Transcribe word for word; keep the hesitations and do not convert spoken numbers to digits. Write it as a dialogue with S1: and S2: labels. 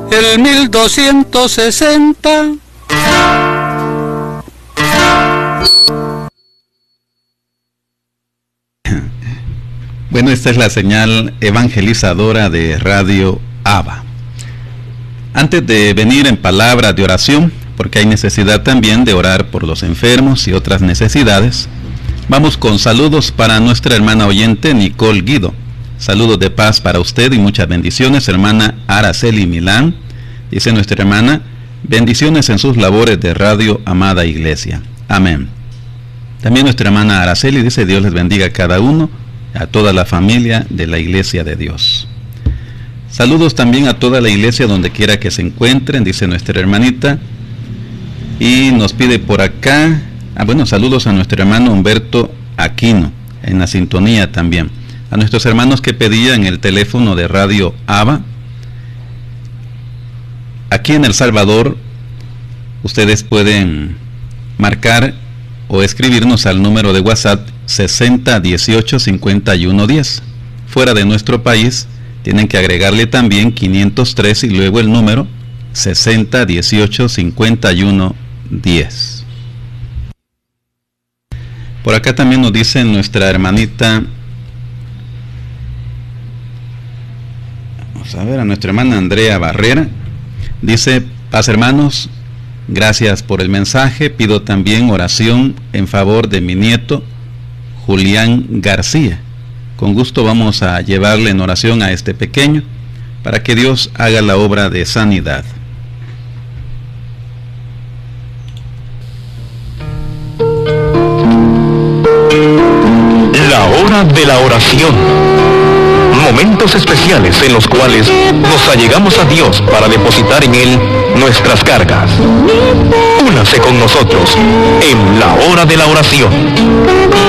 S1: el mil doscientos sesenta.
S2: Bueno, esta es la señal evangelizadora de Radio Abba. Antes de venir en palabra de oración, porque hay necesidad también de orar por los enfermos y otras necesidades, vamos con saludos para nuestra hermana oyente Nicole Guido. Saludos de paz para usted y muchas bendiciones, hermana Araceli Milán. Dice nuestra hermana, bendiciones en sus labores de Radio Amada Iglesia. Amén. También nuestra hermana Araceli dice, Dios les bendiga a cada uno, a toda la familia de la Iglesia de Dios. Saludos también a toda la iglesia donde quiera que se encuentren, dice nuestra hermanita. Y nos pide por acá, ah, bueno, saludos a nuestro hermano Humberto Aquino, en la sintonía también. A nuestros hermanos que pedían el teléfono de Radio Abba. Aquí en El Salvador, ustedes pueden marcar o escribirnos al número de WhatsApp sesenta dieciocho cincuenta y uno diez. Fuera de nuestro país, tienen que agregarle también quinientos tres y luego el número sesenta dieciocho cincuenta y uno diez. Por acá también nos dice nuestra hermanita, vamos a ver, a nuestra hermana Andrea Barrera, dice, paz hermanos, gracias por el mensaje, pido también oración en favor de mi nieto Julián García. Con gusto vamos a llevarle en oración a este pequeño para que Dios haga la obra de sanidad.
S3: La hora de la oración. Momentos especiales en los cuales nos allegamos a Dios para depositar en Él nuestras cargas. Únase con nosotros en la hora de la oración.